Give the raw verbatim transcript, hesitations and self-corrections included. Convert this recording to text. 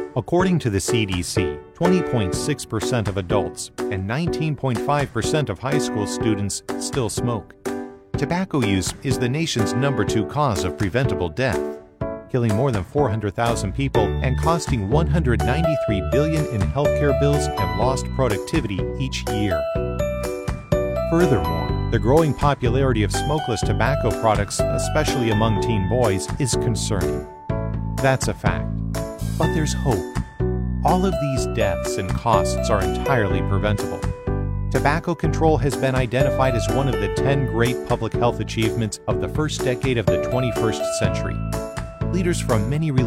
According to the C D C, twenty point six percent of adults and nineteen point five percent of high school students still smoke. Tobacco use is the nation's number two cause of preventable death, killing more than four hundred thousand people and costing one hundred ninety-three billion dollars in healthcare bills and lost productivity each year. Furthermore, the growing popularity of smokeless tobacco products, especially among teen boys, is concerning. That's a fact. But there's hope. All of these deaths and costs are entirely preventable. Tobacco control has been identified as one of the ten great public health achievements of the first decade of the twenty-first century. Leaders from many